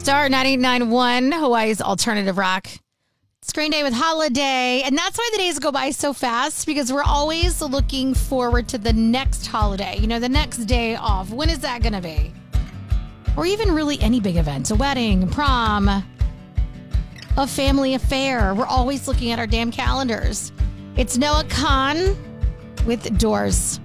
Star 98.9.1, Hawaii's alternative rock. Screen Day with Holiday. And that's why the days go by so fast, because we're always looking forward to the next holiday. You know, the next day off. When is that going to be? Or even really any big event. A wedding, prom, a family affair. We're always looking at our damn calendars. It's Noah Kahan with Doors.